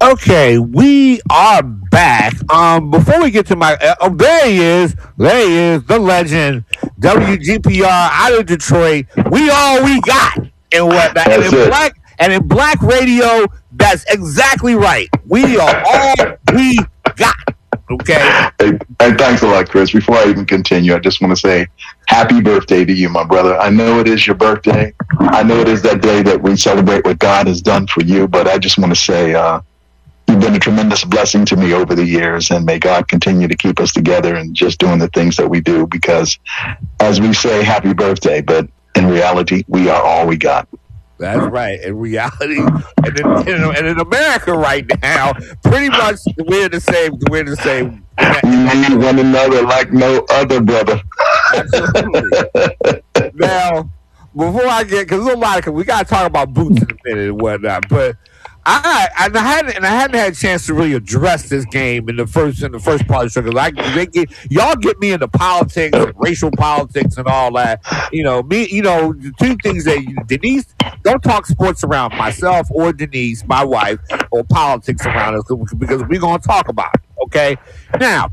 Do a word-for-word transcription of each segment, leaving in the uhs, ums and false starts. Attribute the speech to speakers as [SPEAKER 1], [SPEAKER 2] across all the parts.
[SPEAKER 1] Okay, we are back. Um, before we get to my, uh, oh, there he is. There he is, the legend, W G P R out of Detroit. We all we got, and whatnot. And
[SPEAKER 2] That's
[SPEAKER 1] in
[SPEAKER 2] it.
[SPEAKER 1] black, and in black radio, that's exactly right. We are all we got. Okay.
[SPEAKER 2] Hey, and thanks a lot, Chris. Before I even continue, I just want to say happy birthday to you, my brother. I know it is your birthday. I know it is that day that we celebrate what God has done for you, but I just want to say uh, you've been a tremendous blessing to me over the years, and may God continue to keep us together and just doing the things that we do, because as we say, happy birthday, but in reality, we are all we got.
[SPEAKER 1] That's right. In reality, and in, in, and in America right now, pretty much we're the same. We're the same.
[SPEAKER 2] We need one another like no other, brother.
[SPEAKER 1] Absolutely. Now, before I get, because there's a lot of, we got to talk about boots in a minute and whatnot, but I, and I hadn't, and I hadn't had a chance to really address this game in the first, in the first part of the show, because I, they get, y'all get me into politics, and racial politics, and all that. You know, me, you know, the two things that Denise, don't talk sports around myself or Denise, my wife, or politics around us, because we're gonna talk about it. Okay, now.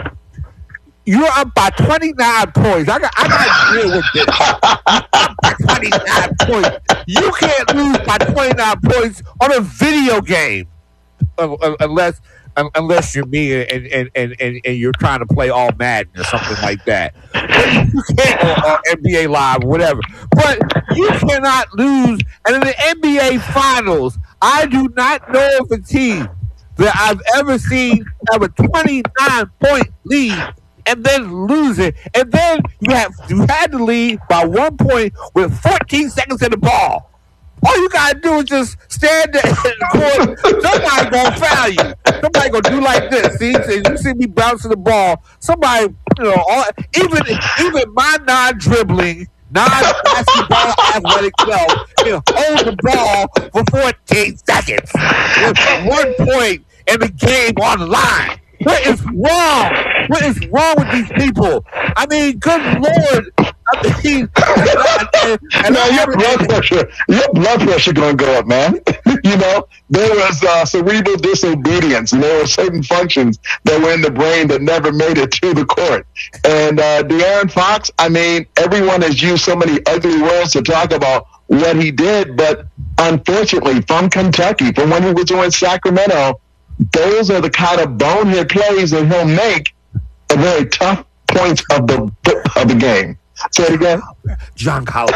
[SPEAKER 1] You're up by twenty-nine points. I got, I got to deal with this. Up by twenty-nine points. You can't lose by twenty-nine points on a video game, uh, uh, unless um, unless you're me and, and, and, and, and you're trying to play all Madden or something like that. But you can't, or, or N B A Live, whatever. But you cannot lose. And in the N B A Finals, I do not know of a team that I've ever seen have a twenty-nine point lead and then lose it, and then you have you had to lead by one point with fourteen seconds in the ball. All you gotta do is just stand there in the court. Somebody gonna foul you. Somebody gonna do like this. See, so you see me bouncing the ball. Somebody, you know, all, even even my non-dribbling, non-basketball athletic self can hold the ball for fourteen seconds with one point and the game on the line. What is wrong? What is wrong with these people? I mean, good Lord. I mean, and, and
[SPEAKER 2] no, your blood pressure, your blood pressure gonna go up, man. You know, there was uh, cerebral disobedience, and there were certain functions that were in the brain that never made it to the court. And uh, De'Aaron Fox, I mean, everyone has used so many ugly words to talk about what he did, but unfortunately, from Kentucky, from when he was in Sacramento, those are the kind of bonehead plays that he'll make at very tough points of the of the game. Say it again.
[SPEAKER 1] John Collins.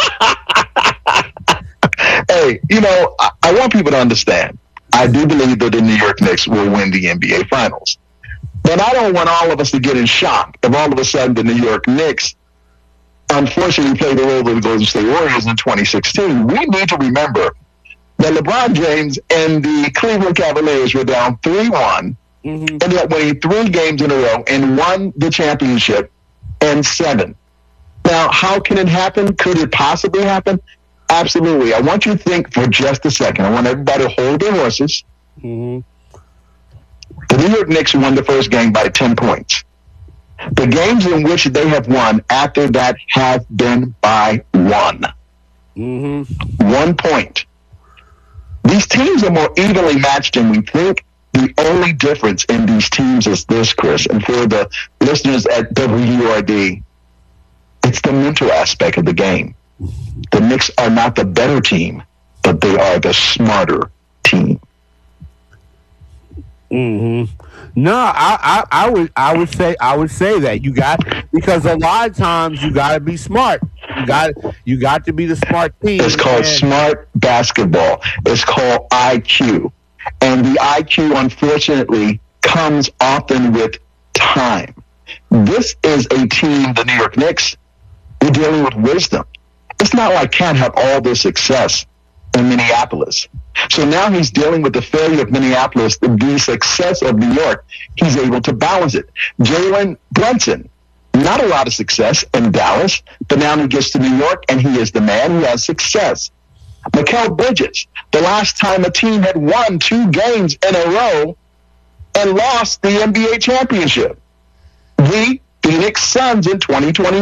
[SPEAKER 2] Hey, you know, I, I want people to understand. I do believe that the New York Knicks will win the N B A Finals. But I don't want all of us to get in shock if all of a sudden the New York Knicks unfortunately play the role of the Golden State Warriors in twenty sixteen. We need to remember that LeBron James and the Cleveland Cavaliers were down three one, mm-hmm. ended up winning three games in a row and won the championship in seven. Now, how can it happen? Could it possibly happen? Absolutely. I want you to think for just a second. I want everybody to hold their horses. Mm-hmm. The New York Knicks won the first game by ten points. The games in which they have won after that have been by one. Mm-hmm. One point. These teams are more evenly matched than we think. The only difference in these teams is this, Chris, and for the listeners at W R D, it's the mental aspect of the game. The Knicks are not the better team, but they are the smarter team.
[SPEAKER 1] Mm-hmm. No, I, I, I would, I would say, I would say that you got, because a lot of times you got to be smart. You got, you got to be the smart team.
[SPEAKER 2] It's called
[SPEAKER 1] and
[SPEAKER 2] smart basketball. It's called I Q, and the I Q, unfortunately, comes often with time. This is a team, the New York Knicks, we're dealing with wisdom. It's not like Cat had all this success in Minneapolis. So now he's dealing with the failure of Minneapolis, the success of New York. He's able to balance it. Jalen Brunson, not a lot of success in Dallas, but now he gets to New York and he is the man. He has success. Mikal Bridges, the last time a team had won two games in a row and lost the N B A championship. The Phoenix Suns in twenty twenty.